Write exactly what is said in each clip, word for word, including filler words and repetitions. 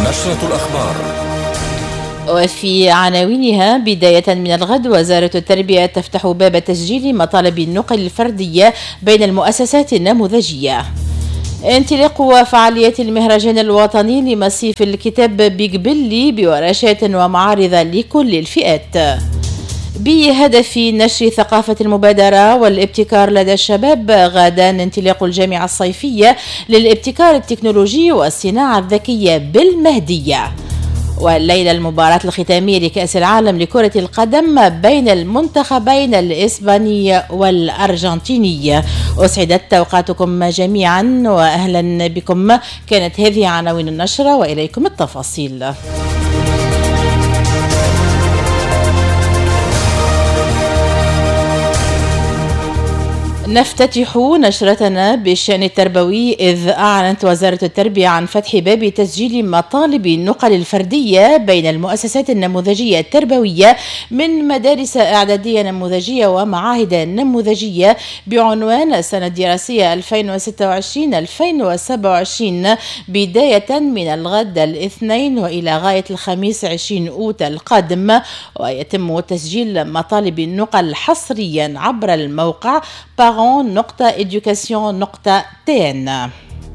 نشرة الأخبار. وفي عناوينها: بداية من الغد وزارة التربية تفتح باب تسجيل مطالب النقل الفردية بين المؤسسات النموذجية. انطلاق وفعاليات المهرجان الوطني لمصيف الكتاب بيج بيلي بورشات ومعارض لكل الفئات، بهدف نشر ثقافة المبادرة والابتكار لدى الشباب. غدا انطلاق الجامعة الصيفية للابتكار التكنولوجي والصناعة الذكية بالمهدية. والليلة المباراة الختامية لكأس العالم لكرة القدم بين المنتخبين الإسباني والأرجنتيني. أسعدت أوقاتكم جميعا وأهلا بكم. كانت هذه عناوين النشرة وإليكم التفاصيل. نفتتح نشرتنا بالشأن التربوي، إذ أعلنت وزارة التربية عن فتح باب تسجيل مطالب النقل الفردية بين المؤسسات النموذجية التربوية من مدارس إعدادية نموذجية ومعاهد نموذجية بعنوان السنة الدراسية ألفين وستة وعشرين ألفين وسبعة وعشرين، بداية من الغد الاثنين وإلى غاية الخميس عشرين أوت القادم. ويتم تسجيل مطالب النقل حصريا عبر الموقع parents نقطة éducation نقطة تي إن.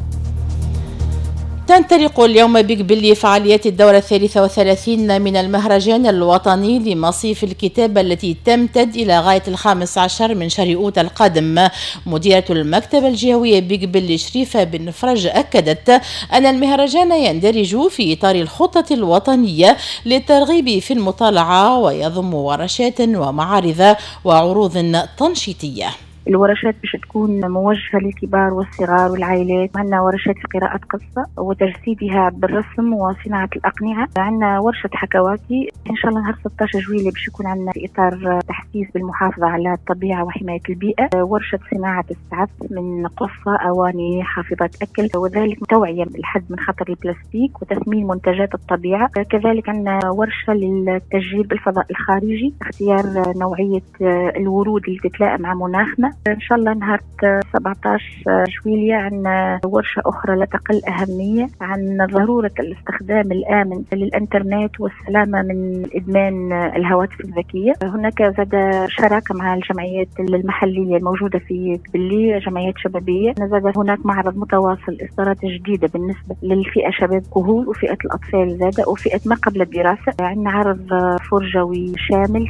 تنطلق اليوم بيج بيلي فعاليات الدورة الثالثة والثلاثين من المهرجان الوطني لمصيف الكتاب التي تمتد إلى غاية الخامس عشر من شهر أوت القادم. مديرة المكتبة الجهوية بيج بيلي شريفة بن فرج أكدت أن المهرجان يندرج في إطار الخطة الوطنية للترغيب في المطالعة ويضم ورشات ومعارض وعروض تنشيطية. الورشات باش تكون موجهة للكبار والصغار والعائلات. عندنا ورشات في قراءة قصة وتجسيدها بالرسم وصناعة الأقنعة. عندنا ورشة حكواتي إن شاء الله نهار ستة عشر جويلية باش يكون عندنا في إطار تحسيس بالمحافظة على الطبيعة وحماية البيئة. ورشة صناعة السعف من قصة أواني حافظات أكل، وذلك توعية الحد من خطر البلاستيك وتثمين منتجات الطبيعة. كذلك عندنا ورشة للتسجيل بالفضاء الخارجي، اختيار نوعية الورود اللي تتلائم مع مناخنا. إن شاء الله نهار سبعة عشر جويلية عندنا ورشة أخرى لا تقل أهمية عن ضرورة الاستخدام الآمن للإنترنت والسلامة من إدمان الهواتف الذكية. هناك زاد شراكة مع الجمعيات المحلية الموجودة في بلي، جمعيات شبابية. زاد هناك معرض متواصل إصدارات جديدة بالنسبة للفئة شباب كهول وفئة الأطفال زاد وفئة ما قبل الدراسة. عندنا عرض فرجوي شامل.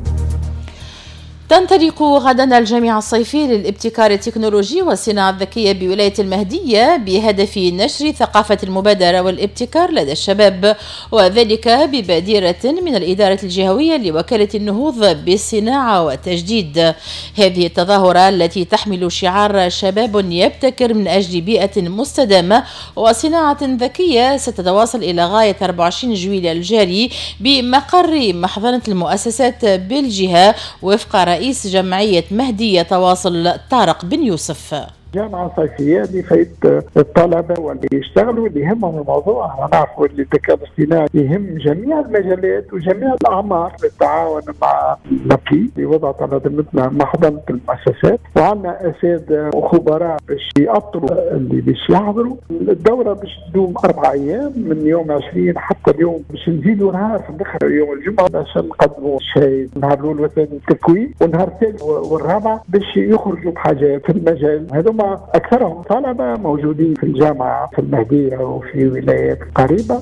تنطلق غدا الجامعة الصيفية للابتكار التكنولوجي والصناعة الذكية بولاية المهدية بهدف نشر ثقافة المبادرة والابتكار لدى الشباب، وذلك ببادرة من الإدارة الجهوية لوكالة النهوض بالصناعة والتجديد. هذه التظاهرة التي تحمل شعار شباب يبتكر من أجل بيئة مستدامة وصناعة ذكية ستتواصل إلى غاية أربعة وعشرين جويلية الجاري بمقر محضنة المؤسسات بالجهة، وفق رئيس جمعية مهدية تواصل طارق بن يوسف. جامعة صيفية لفايدة الطلبة واللي يشتغلوا واللي يهمهم الموضوع. احنا نعرفوا اللي الذكاء الاصطناعي يهم جميع المجالات وجميع الأعمار بالتعاون مع نبي لوضع تنظيم مثل محضنة المؤسسات، وعندنا أساتذة وخبراء باش يأطروا اللي باش يحضروا. الدورة باش تدوم أربع أيام من يوم عشرين حتى اليوم، باش نزيدوا نهار في الآخر يوم الجمعة باش نقدموا الشهادة. النهار الأول والثاني التكوين، والنهار الثالث والرابع باش يخرجوا بحاجات في المجال. هذوما أكثرهم طلبة موجودين في الجامعة في المهدية وفي ولايات قريبة.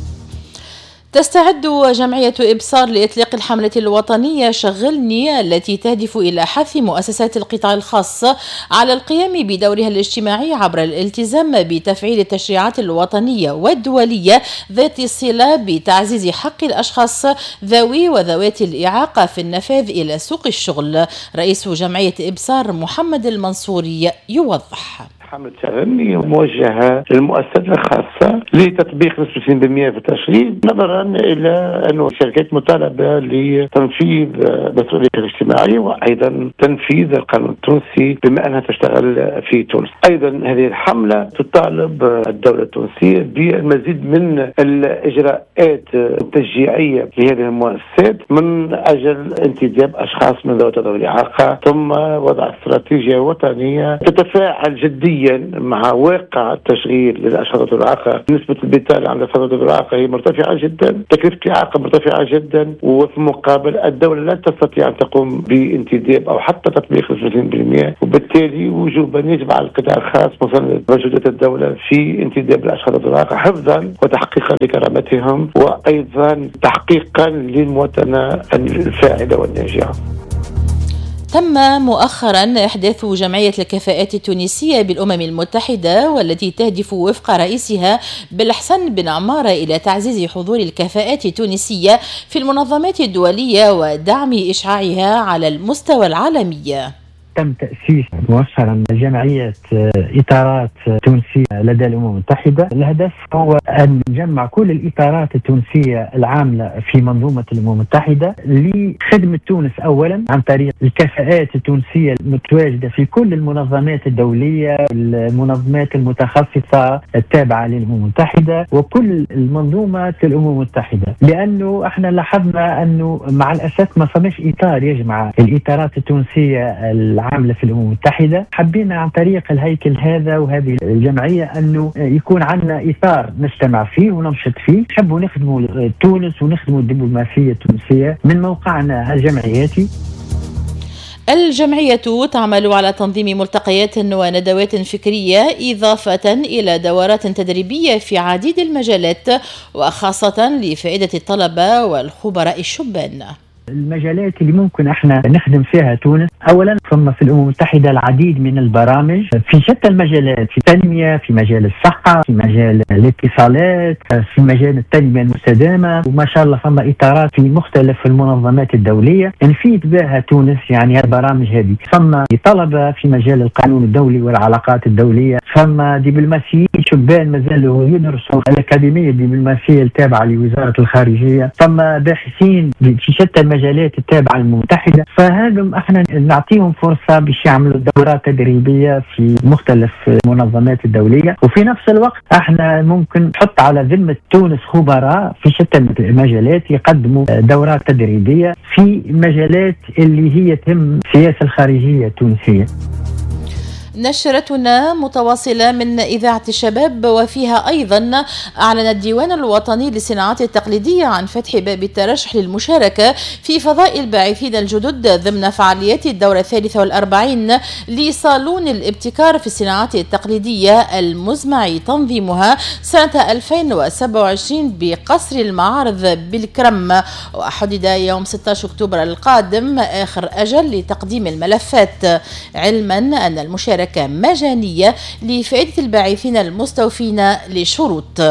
تستعد جمعية إبصار لإطلاق الحملة الوطنية شغلني، التي تهدف إلى حث مؤسسات القطاع الخاص على القيام بدورها الاجتماعي عبر الالتزام بتفعيل التشريعات الوطنية والدولية ذات الصلة بتعزيز حق الأشخاص ذوي وذوات الإعاقة في النفاذ إلى سوق الشغل. رئيس جمعية إبصار محمد المنصوري يوضح: حملة شغلني موجهة للمؤسسات الخاصة لتطبيق نسبة ستين بالمئة في التشغيل، نظرا إلى أن الشركات مطالبة لتنفيذ مسؤوليتها الاجتماعية وأيضا تنفيذ القانون التونسي بما أنها تشتغل في تونس. أيضا هذه الحملة تطالب الدولة التونسية بالمزيد من الإجراءات التشجيعية لهذه المؤسسات من أجل انتداب أشخاص من ذوي الإعاقة، ثم وضع استراتيجية وطنية تتفاعل جديا حاليا مع واقع التشغيل للأشخاص ذوي الإعاقة نسبة البطالة عند الأشخاص ذوي الإعاقة هي مرتفعة جدا، تكلفة الإعاقة مرتفعة جدا، وفي المقابل الدولة لا تستطيع أن تقوم بانتداب أو حتى تطبيق ثلاثين بالمئة، وبالتالي وجوبا يجب على القطاع الخاص مساندة مجهودات الدولة في انتداب الأشخاص ذوي الإعاقة حفظا وتحقيقا لكرامتهم وأيضا تحقيقا للمواطنة الفاعلة والناجعة. تم مؤخرا إحداث جمعية الكفاءات التونسية بالأمم المتحدة، والتي تهدف وفق رئيسها بالحسن بن عمارة إلى تعزيز حضور الكفاءات التونسية في المنظمات الدولية ودعم إشعاعها على المستوى العالمي. تم تأسيس مؤخرا جمعية إطارات تونسية لدى الأمم المتحدة. الهدف هو أن نجمع كل الإطارات التونسية العاملة في منظومة الأمم المتحدة لخدمة تونس أولا عن طريق الكفاءات التونسية المتواجدة في كل المنظمات الدولية، المنظمات المتخصصة التابعة للأمم المتحدة وكل المنظومة الأمم المتحدة، لأنه احنا لاحظنا أنه مع الأسف ما صمش إطار يجمع الإطارات التونسية عاملة في الأمم المتحدة. حبينا عن طريق الهيكل هذا وهذه الجمعية أنه يكون عندنا إطار نجتمع فيه وننشط فيه، نحبوا نخدموا تونس ونخدموا الدبلوماسية التونسية من موقعنا الجمعياتي. الجمعية تعمل على تنظيم ملتقيات وندوات فكرية إضافة إلى دورات تدريبية في عديد المجالات، وخاصة لفائدة الطلبة والخبراء الشبان. المجالات اللي ممكن احنا نخدم فيها تونس، اولا ثم في الامم المتحده العديد من البرامج في شتى المجالات، في التنميه، في مجال الصحه، في مجال الاتصالات، في مجال التنميه المستدامه، وما شاء الله ثم اطارات في مختلف المنظمات الدوليه نفيد بها تونس. يعني البرامج هذه ثم طلبه في مجال القانون الدولي والعلاقات الدوليه، ثم دبلوماسيين شبان مازالوا يدرسوا الاكاديميه الدبلوماسيه التابعه لوزاره الخارجيه، ثم باحثين في شتى المجالات التابعة للمتحدة. فهذم احنا نعطيهم فرصة باش يعملوا دورات تدريبية في مختلف المنظمات الدولية، وفي نفس الوقت احنا ممكن نحط على ذمة تونس خبراء في شتى المجالات يقدموا دورات تدريبية في مجالات اللي هي تهم السياسة الخارجية التونسية. نشرتنا متواصلة من إذاعة الشباب، وفيها أيضا أعلن الديوان الوطني للصناعات التقليدية عن فتح باب الترشح للمشاركة في فضاء الباعثين الجدد ضمن فعاليات الدورة الثالثة والأربعين لصالون الابتكار في الصناعات التقليدية المزمع تنظيمها سنة ألفين وسبعة وعشرين بقصر المعارض بالكرم، وحدد يوم ستة عشر أكتوبر القادم آخر أجل لتقديم الملفات، علما أن المشاركة مجانية لفائدة الباعثين المستوفين لشروط.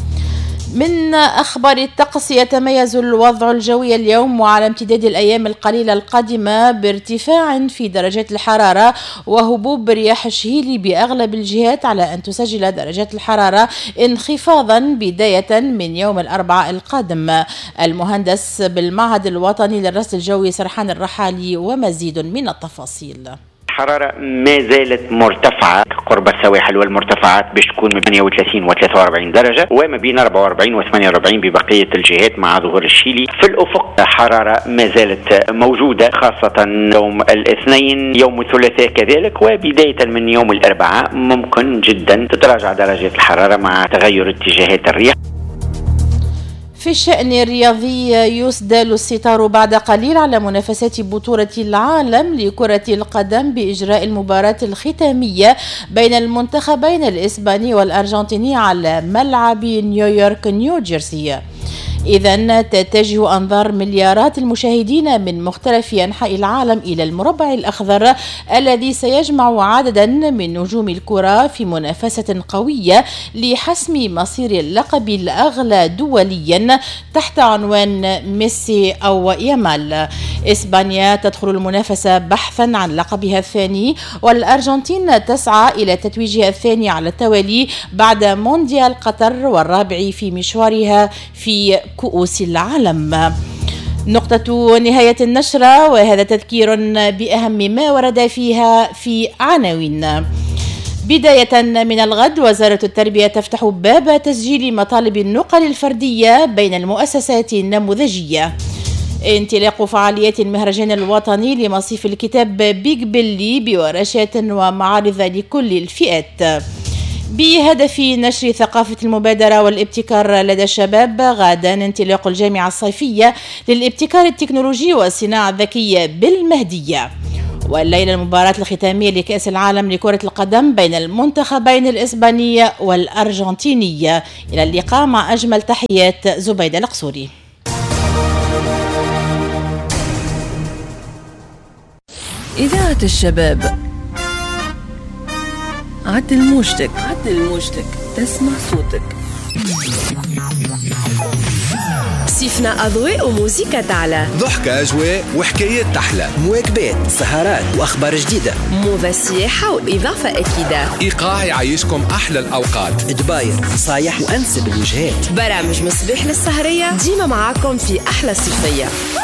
من أخبار الطقس، يتميز الوضع الجوي اليوم وعلى امتداد الأيام القليلة القادمة بارتفاع في درجات الحرارة وهبوب رياح الشهيل بأغلب الجهات، على أن تسجل درجات الحرارة انخفاضا بداية من يوم الأربعاء القادم. المهندس بالمعهد الوطني للرصد الجوي سرحان الرحالي ومزيد من التفاصيل. الحرارة ما زالت مرتفعة قرب السواحل والمرتفعات باش تكون ما بين ثمانية وثلاثين و ثلاثة وأربعين درجة، وما بين أربعة وأربعين و ثمانية وأربعين ببقية الجهات مع ظهور الشيلي. في الأفق حرارة ما زالت موجودة، خاصة يوم الاثنين، يوم الثلاثاء كذلك، وبداية من يوم الأربعاء ممكن جدا تتراجع درجات الحرارة مع تغير اتجاهات الرياح. في الشأن الرياضي، يسدل الستار بعد قليل على منافسات بطولة العالم لكرة القدم بإجراء المباراة الختامية بين المنتخبين الإسباني والأرجنتيني على ملعب نيويورك نيوجيرسي. إذن تتجه أنظار مليارات المشاهدين من مختلف أنحاء العالم إلى المربع الأخضر الذي سيجمع عددا من نجوم الكرة في منافسة قوية لحسم مصير اللقب الأغلى دوليا تحت عنوان ميسي أو يامال. إسبانيا تدخل المنافسة بحثا عن لقبها الثاني، والأرجنتين تسعى إلى تتويجها الثاني على التوالي بعد مونديال قطر والرابع في مشوارها في كؤوس العالم. نقطة نهاية النشرة، وهذا تذكير بأهم ما ورد فيها في عناوين. بداية من الغد، وزارة التربية تفتح باب تسجيل مطالب النقل الفردية بين المؤسسات النموذجية. انطلاق فعاليات المهرجان الوطني لمصيف الكتاب بيج بلي بورشات ومعارض لكل الفئات. بهدف نشر ثقافة المبادرة والابتكار لدى الشباب، غدا انطلاق الجامعة الصيفية للابتكار التكنولوجي والصناعة الذكية بالمهدية. والليلة المباراة الختامية لكأس العالم لكرة القدم بين المنتخبين الإسبانية والأرجنتينية. إلى اللقاء، مع أجمل تحيات زبيدة القصوري. إذاعة الشباب، عدل موجتك عدل موجتك تسمع صوتك. صيفنا أضواء وموسيقى تعلى، ضحكة أجواء وحكايات تحلى، مواكبات، سهرات وأخبار جديدة، موضة سياحة وإضافة أكيدة، إيقاع يعيشكم أحلى الأوقات، دباير، نصايح وأنسب الوجهات، برامج مصباح للسهرية ديما معاكم في أحلى صيفية.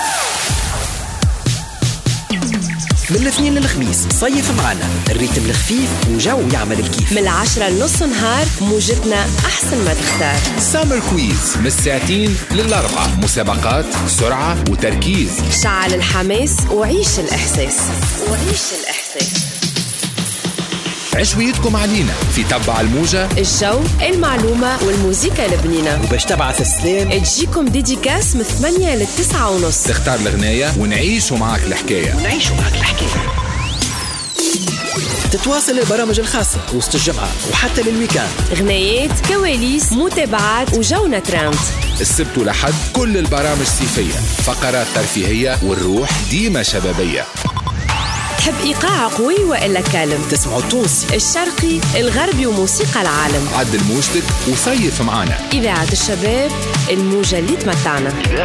من الاثنين للخميس صيف معنا، الريتم الخفيف وجو يعمل الكيف. من العشرة لنص نهار موجتنا أحسن ما تختار. سامر كويز من الساعتين للأربعة، مسابقات سرعة وتركيز. شعل الحماس وعيش الإحساس وعيش الإحساس. عشويتكم علينا في تبع الموجة، الجو، المعلومة والموسيقى البنينة. وباش تبعث السلام تجيكم ديديكاس من ثمانية للتسعة ونص. تختار الغناية ونعيشوا معك الحكاية ونعيشوا معك الحكاية. تتواصل البرامج الخاصة وسط الجمعة وحتى للويكاند، غنايات، كواليس، متابعات وجونا ترند. السبت والأحد كل البرامج صيفية، فقرات ترفيهية والروح ديما شبابية. تحب إيقاع قوي وإلا كالم؟ تسمعوا التونسي، الشرقي، الغربي وموسيقى العالم. عدل موجتك وصيف معانا. إذاعة الشباب، الموجة اللي تمتعنا.